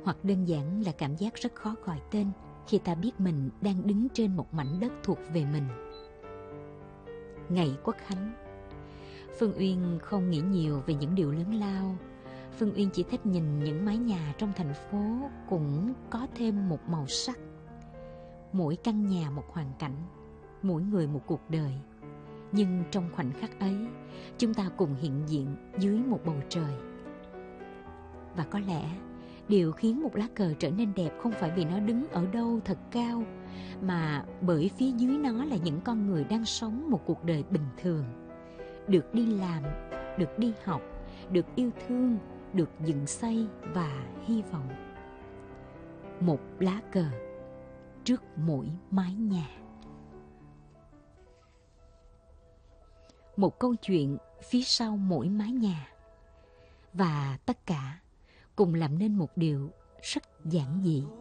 hoặc đơn giản là cảm giác rất khó gọi tên khi ta biết mình đang đứng trên một mảnh đất thuộc về mình. Ngày Quốc Khánh, Phương Uyên không nghĩ nhiều về những điều lớn lao. Phương Uyên chỉ thích nhìn những mái nhà trong thành phố cũng có thêm một màu sắc. Mỗi căn nhà một hoàn cảnh, mỗi người một cuộc đời. Nhưng trong khoảnh khắc ấy, chúng ta cùng hiện diện dưới một bầu trời. Và có lẽ điều khiến một lá cờ trở nên đẹp không phải vì nó đứng ở đâu thật cao, mà bởi phía dưới nó là những con người đang sống một cuộc đời bình thường, được đi làm, được đi học, được yêu thương, được dựng xây và hy vọng. Một lá cờ trước mỗi mái nhà. Một câu chuyện phía sau mỗi mái nhà. Và tất cả cùng làm nên một điều rất giản dị.